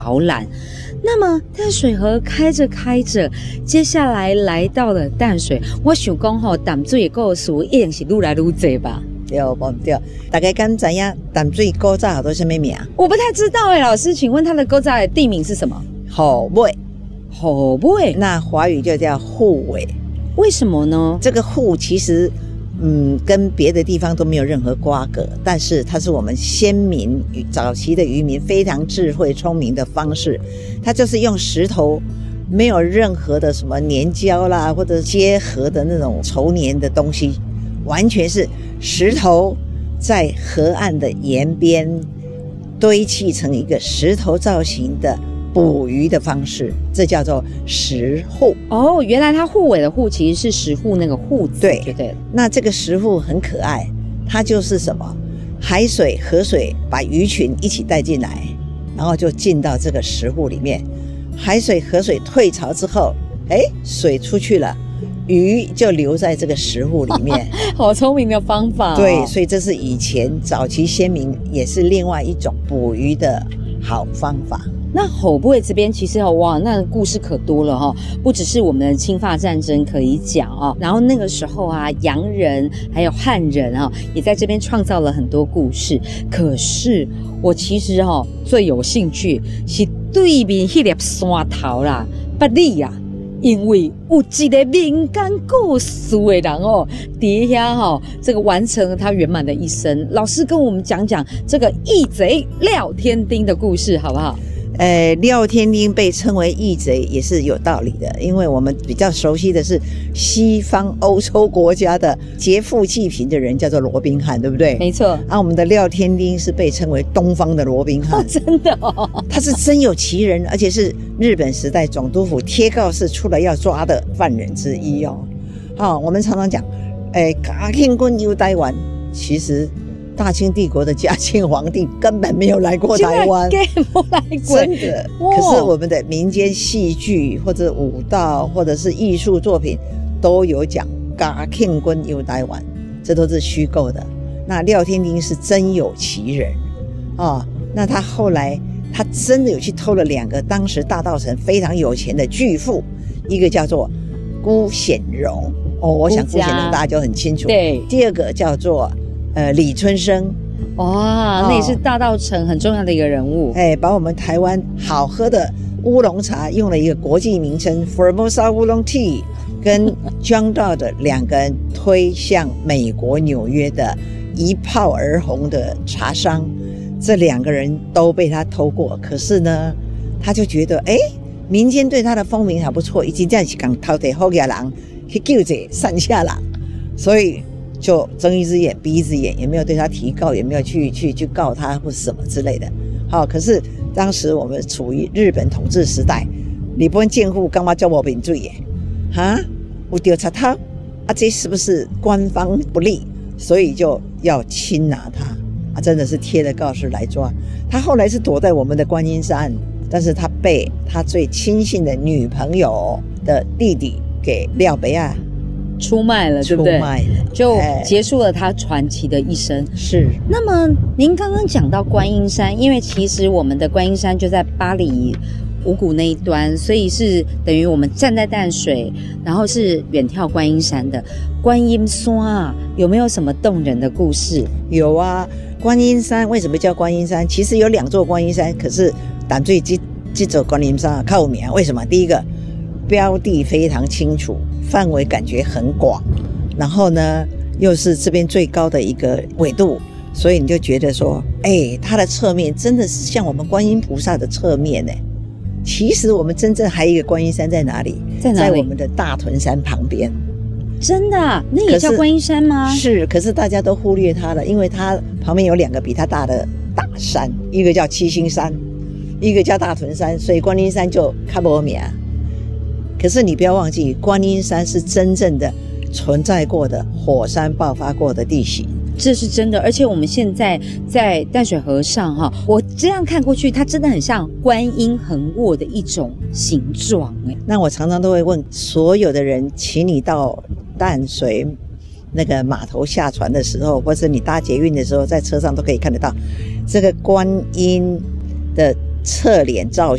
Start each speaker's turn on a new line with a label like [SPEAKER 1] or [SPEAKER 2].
[SPEAKER 1] 导览。那么淡水河开着开着，接下来来到了淡水，我想讲淡水的故事一定是愈来愈多吧？
[SPEAKER 2] 对，无对，大家敢知影淡水古早好多什么名？
[SPEAKER 1] 我不太知道老师，请问它的古早的地名是什么？
[SPEAKER 2] 虎尾，
[SPEAKER 1] 虎尾，
[SPEAKER 2] 那华语就叫户尾。
[SPEAKER 1] 为什么呢？
[SPEAKER 2] 这个户其实跟别的地方都没有任何瓜葛，但是它是我们先民早期的渔民非常智慧聪明的方式，它就是用石头，没有任何的什么粘胶啦或者结合的那种稠粘的东西，完全是石头在河岸的沿边堆砌成一个石头造型的捕鱼的方式，这叫做石户。
[SPEAKER 1] 原来它户尾的户其实是石户那个户字，对对对。
[SPEAKER 2] 那这个石户很可爱，它就是什么海水河水把鱼群一起带进来，然后就进到这个石户里面。海水河水退潮之后，水出去了，鱼就留在这个石户里面。
[SPEAKER 1] 好聪明的方法
[SPEAKER 2] 对，所以这是以前早期先民也是另外一种捕鱼的好方法。
[SPEAKER 1] 那虎尾这边其实哇，那故事可多了不只是我们的清法战争可以讲然后那个时候洋人还有汉人也在这边创造了很多故事。可是我其实最有兴趣是对面那粒山头啦，八里啊，因为有一个民间故事的人底下这个完成了他圆满的一生。老师跟我们讲讲这个义贼廖天丁的故事好不好？
[SPEAKER 2] 廖天丁被称为义贼也是有道理的，因为我们比较熟悉的是西方欧洲国家的劫富济贫的人叫做罗宾汉，对不对？
[SPEAKER 1] 没错。
[SPEAKER 2] 我们的廖天丁是被称为东方的罗宾汉。
[SPEAKER 1] 真的
[SPEAKER 2] 他是真有其人，而且是日本时代总督府贴告示出来要抓的犯人之一我们常常讲嘉庆君游台湾，其实大清帝国的嘉庆皇帝根本没有来过台湾，真的。可是我们的民间戏剧或者舞蹈或者是艺术作品都有讲嘉庆君游台湾，这都是虚构的。那廖天丁是真有其人那他后来他真的有去偷了2个当时大稻埕非常有钱的巨富，一个叫做辜显荣我想辜显荣大家就很清楚。
[SPEAKER 1] 对，
[SPEAKER 2] 第二个叫做李春生。
[SPEAKER 1] 那也是大稻埕很重要的一个人物。
[SPEAKER 2] 把我们台湾好喝的乌龙茶用了一个国际名称 Formosa 乌龙 Tea， 跟 John Dodd 的2个人推向美国纽约的一炮而红的茶商。这2个人都被他偷过，可是呢他就觉得民间对他的风评还不错，已经这样是讲偷地好野人去救这山下人，所以就睁一只眼闭一只眼，也没有对他提告，也没有去告他或什么之类的。可是当时我们处于日本统治时代，日本政府干嘛叫我民罪耶？有调查他这是不是官方不利，所以就要擒拿他真的是贴了告示来抓他。后来是躲在我们的观音山，但是他被他最亲信的女朋友的弟弟给廖北亚
[SPEAKER 1] 出卖了，对不对？
[SPEAKER 2] 出卖了，
[SPEAKER 1] 就结束了他传奇的一生。
[SPEAKER 2] 是。
[SPEAKER 1] 那么您刚刚讲到观音山，因为其实我们的观音山就在八里五股那一端，所以是等于我们站在淡水，然后是远眺观音山的。观音山有没有什么动人的故事？
[SPEAKER 2] 有啊，观音山为什么叫观音山？其实有2座观音山，可是淡水这座观音山较有名。为什么？第一个标的非常清楚，范围感觉很广，然后呢又是这边最高的一个纬度，所以你就觉得说它的侧面真的是像我们观音菩萨的侧面其实我们真正还有一个观音山在哪里？在我们的大屯山旁边。
[SPEAKER 1] 真的那也叫观音山吗？
[SPEAKER 2] 是，可是大家都忽略它了，因为它旁边有2个比它大的大山，一个叫七星山，一个叫大屯山，所以观音山就较没名。可是你不要忘记，观音山是真正的存在过的火山爆发过的地形，
[SPEAKER 1] 这是真的。而且我们现在在淡水河上我这样看过去，它真的很像观音横卧的一种形状
[SPEAKER 2] 那我常常都会问所有的人，请你到淡水那个码头下船的时候，或者你搭捷运的时候，在车上都可以看得到这个观音的侧脸照